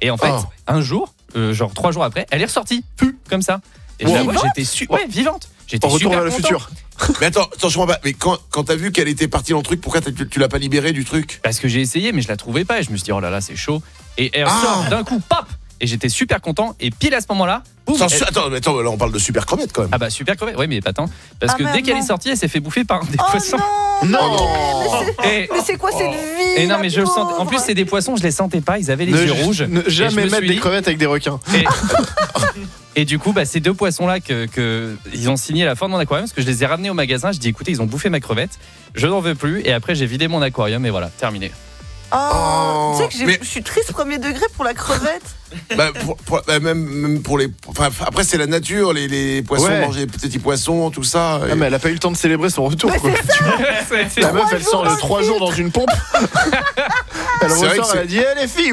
Et en fait, un jour, genre 3 jours après, elle est ressortie, comme ça. Et je la vois, j'étais vivante. J'étais Retour super vers le content. futur. Mais attends, je comprends pas. Mais quand t'as vu qu'elle était partie dans le truc, pourquoi tu l'as pas libérée du truc? Parce que j'ai essayé, mais je la trouvais pas. Et je me suis dit, oh là là, c'est chaud. Et elle sort d'un coup, pop. Et j'étais super content. Et pile à ce moment-là, boum, Attends, là on parle de super crevette quand même. Ah bah super crevette, oui mais pas tant. Parce que dès qu'elle est sortie, elle s'est fait bouffer par des poissons. Mais c'est quoi cette vie? Et non mais je le sens. En plus c'est des poissons, je les sentais pas, ils avaient les yeux rouges. Ne jamais mettre des crevettes avec des requins. Et du coup, bah, ces 2 poissons-là que ils ont signé à la fin de mon aquarium, parce que je les ai ramenés au magasin, je dis écoutez, ils ont bouffé ma crevette, je n'en veux plus, et après j'ai vidé mon aquarium et voilà, terminé. Tu sais que je suis triste premier degré pour la crevette. Même pour les. Enfin, après, c'est la nature, les poissons, manger petits poissons, tout ça. Ah, mais elle a pas eu le temps de célébrer son retour. Quoi. La meuf, elle sort de 3 jours dans une pompe. Elle ressort, elle a dit les filles.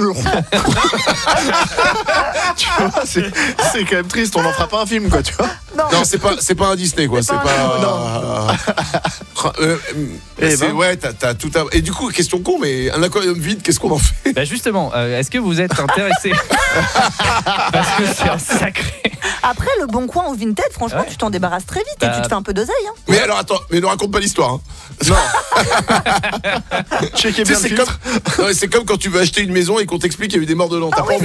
Tu vois, c'est quand même triste, on n'en fera pas un film, quoi, tu vois. Non, c'est pas un Disney, quoi. C'est pas. Ouais, t'as tout un. Et du coup, question con, mais un aquarium vide, qu'est-ce qu'on en fait? Bah justement, est-ce que vous êtes intéressé? Parce que c'est un sacré. Après, le Bon Coin ou Vinted, franchement, tu t'en débarrasses très vite et tu te fais un peu d'oseille. Hein. Mais alors attends, mais ne raconte pas l'histoire. Hein. Non. Checkez bien le filtre. C'est comme quand tu veux acheter une maison et qu'on t'explique qu'il y a eu des morts dedans. T'as pas envie